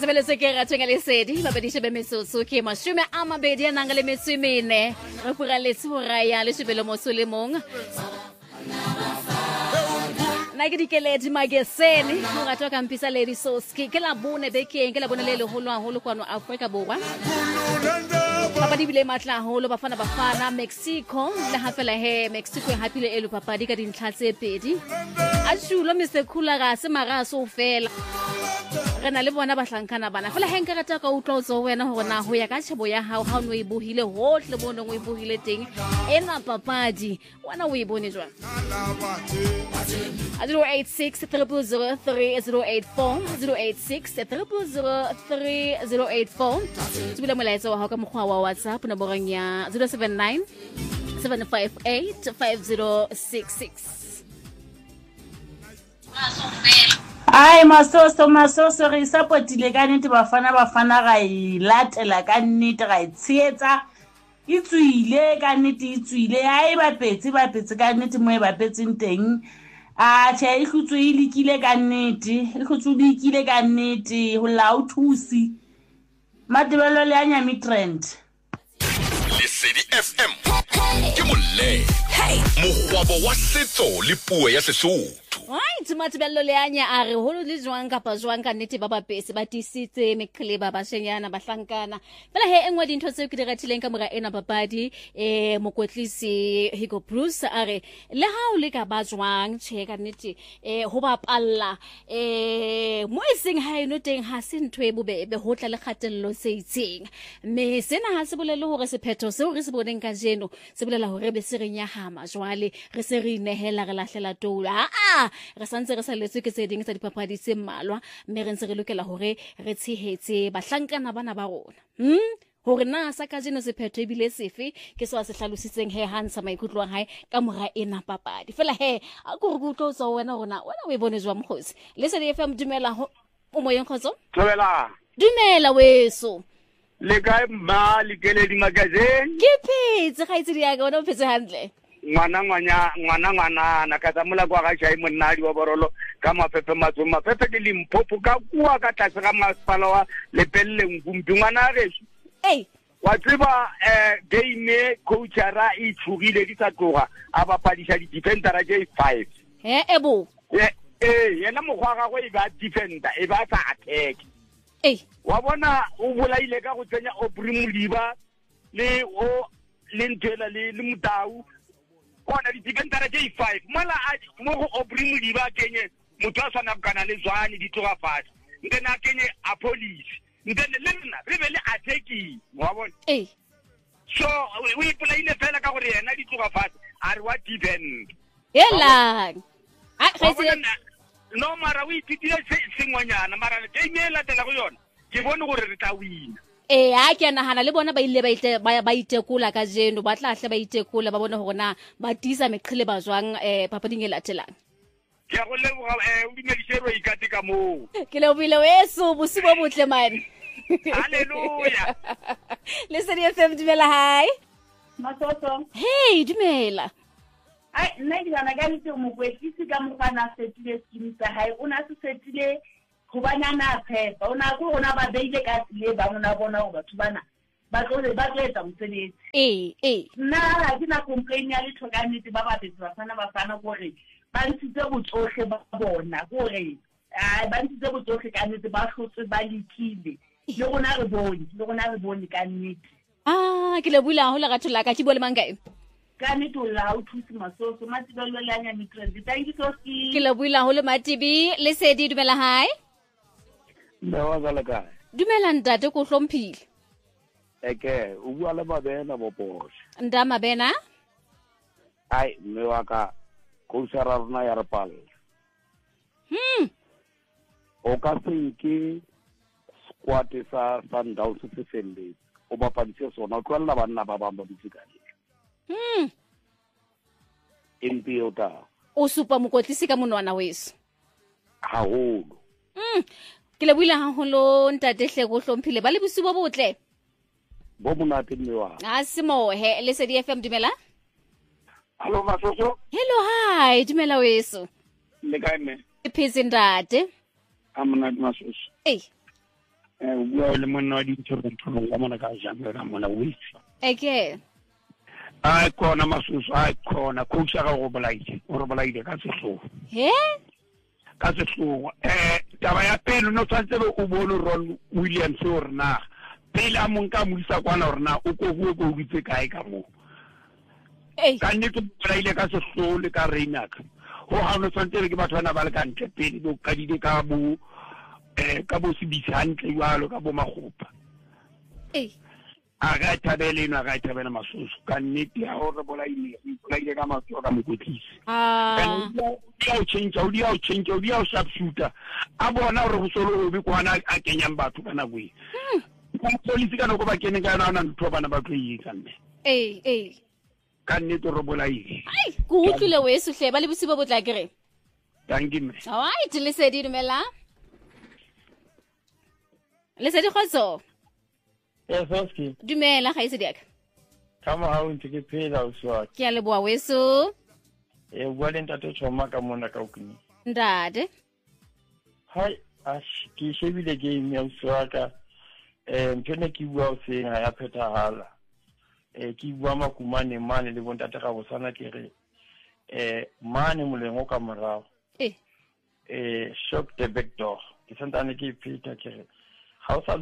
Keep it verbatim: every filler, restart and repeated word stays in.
sebele se ke ratsheng le sedi ba bedishe be metsotso ke mashome a mabedi a nang le metso e mene re pura letsi ho raya le shebelo mo solemong na ke dikeledi mageseni mo ga toka mpisa lady soski ke la bone bekeng ke la bone le le holwa holo kwano Africa borwa papa di bile matla holo bafana bafana Mexico le hafela he Mexico e hapile elo papa di ka dintlha tse pedi a shulo Mister Khula ga se maraso fela re na le bona bahlankana bana fela henka rata ka utlwa tso wena hore na ho ya ka tshebo ya hao ha o no e bohile hohle mo no e bohile teng ena papadi wana o e bone jwa zero eight six zero zero three zero eight four zero eight six zero zero three zero eight four tsubile molaetsa wa hao ka mokgwa wa WhatsApp nomorong ya zero seven nine seven five eight five zero six six. Ai masoso masoso re sapotile ka nnete bafana bafana ga e latela ka nnete ga e tshetsa itswile ka nnete itswile ai ba petsi ba petsi ka nnete mo e ba petseng teng a tshela e khutso e likile ka nnete e khutso di ikile ka nnete ho la o thusi madibelo le anya mi trend le Sedi F M ke molle mogwabo wa setso le puo ya Sesotho. Right, matibello le anya a re holo le jwang kapa jwang ka nnete ba bapesi ba tisitse mekhele ba bashenyana ba hlankana fela he engwe dintho tse ke di ratileng ka mora ena babadi eh mokwetlisi Hugo Bruce a re le ha o le ka ba jwang tsheka ka nnete eh ho ba palla eh mo iseng ha eno teng ha se ntwe e bobebe ho tla le khatello se itseng me sena ha se bolele hore sephetho seo re se boneng ka jeno se bolela hore be se re nyahama jwale re se re inehela re lahlela toula a re santse re sa letswe ke tse ding tsa dipapadi tse mmalwa mme re ntse re lokela hore re tshehetse bahlankana bana ba rona hm hore na sa ka jeno sephetho e bile sefe ke so se hlalositseng he hansa maikutlo a hae ka mora ena papadi fela he a go re butlo tsa wena rona wena o e bone jwa mkhosi le Sedi F M dumela ho o moyeng khotso Tobela dumela weso le ka mma le kele di magazine ke phetse ga itse dia ga ona phetse handle ngwana ngwana ngwana ngwana na ka tsamula kwa ga tshai monnadi wa borolo ka mafefe matso mafefe ke Limpopo ka kwa ka tlase ga masepala wa lepelle ngumbi ngwana resho eh wa tseba eh game coachara e tshugile di tsa tloga a ba padisha di defendera je five he ebo eh eh yena mogwa ga go e ba defender e ba tsa attack eh wa bona o bolaile ka go tsenya Obrimuliba le o le ntela le le Mutau ona di defendera je five mala a mo go Obrimuliba kenye motho a sana kana le Zwane di toga fast ngena kenye a police ngene le nna re be le attacking wa bona eh so we play le fela ka gore yena di toga fast a re wa defend yela a khetse no mara we titile sengwanyana mara game e latela go yona ke bone gore re tla wina eh a ke nahana le bona ba ile ba ite ba itekula ka jeno ba tlahle ba itekula ba bona hore na ba tisa meqhile ba jwang eh papading e latelang ke go le eh o dinelishero e ikate ka mo ke le bile weso bosibo botle man haleluya le Sedi F M dumela hai masoso hey dumela ai nna ke bana ga ntse mo kwetlisi ka mokgana setile skimi tsa hae o na se setile go banana phepa ona go rona ba beile ka tsile ba mona bona go batho bana ba tlo ba tletsa motseletse eh eh nna ha ke na complain ya le thokanetse ba ba betsa bana ba fana gore ba ntse botsohle ba bona gore ai ba ntse botsohle ka nnete ba hlotse ba likile le rona re bone le rona re bone ka nnete ah ke le bula ho la ga thola ka ke bole mangae ka nnete o la o thusi masoso matibelo le anya mitrend thank you so much ke le bula ho le matibi le Sedi dumela hai no wa la ka dumela ntate ko hlomphile eke o bua le Mabena bopos nda Mabena ai me wa ka ko sara rona ya repal hm o ka senke squad sa Sundowns se felle o ba padise sona o tlwalla banna ba bamba ditsikane hm impi ota o supa mokwetlisi ka monwana weso ha holo hm ke le buile haholo ntate hle go hlomphile ba le bosibo botle bo monate mme wa a simo he le Sedi F M dumela hallo masoso hello hi dumela weso le kae me phetse ntate a monate masoso eh eh o bua le monna wa dintshorentshorong ka mona ka jambe ka mona witsi eke ai kona masusu ai kona coach ga go bolaile o re bolaile ka sehlogo he ka sehlogo eh taba ya pele no tsantse o bone Ron Williams o rena pele a monka mo isa kwana rena o ko bua go bitse kae ka mo eh ka nne ke bolaile ka sehlogo le ka Reinaka ho ha no tsantse ke batho bana ba le ka ntle pele do ka di ka bo eh ka bo se bisantle jwalo ka bo magopa eh a ga thabele no ga thabela masusu ka nnete ya hore bolaile bolaile ka matso ka mokotlisi ah ya o change o dia o change o dia o sharp shooter a bona hore go solo o be kwana a kenyang batho kana boi ka police kana go ba kene ka na na ntho bana ba tlo yi kanne eh eh ka nnete re bolaile ai go utlwile weso hle ba le bosibo botla kere thank you ai dilesedi dumela lesedi khotso Yes, Oski. dumela ga ise diaka Kama ha o ntse ke phela o swa. ke a leboa weso E bua le ntate Choma ka mona ka okni. ndade Hai, ash ke shebile game ya uswaka. Eh mpene ke bua o seng ha ya phethahala. Eh ke bua makumane mane le bontate ga bosana ke re eh mane molengo ka morao. eh Eh shock the back door. Ke santane ke pheta ke re ha o sa